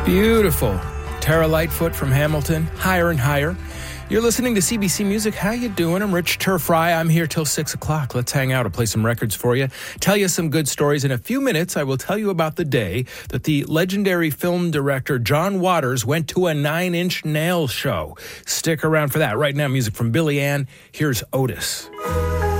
Beautiful. Tara Lightfoot from Hamilton, Higher and Higher. You're listening to CBC Music. How you doing? I'm Rich Turfry. I'm here till 6 o'clock. Let's hang out. I'll play some records for you, tell you some good stories. In a few minutes, I will tell you about the day that the legendary film director John Waters went to a Nine Inch Nails show. Stick around for that. Right now, music from Billy Ann. Here's Otis.